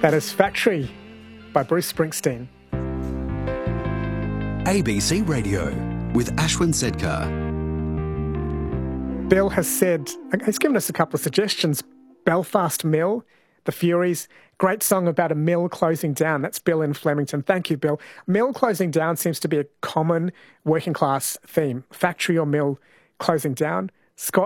That is Factory by Bruce Springsteen. ABC Radio with Ashwin Sedkar. Bill has said, he's given us a couple of suggestions. Belfast Mill, The Furies, great song about a mill closing down. That's Bill in Flemington. Thank you, Bill. Mill closing down seems to be a common working class theme. Factory or mill closing down. Scott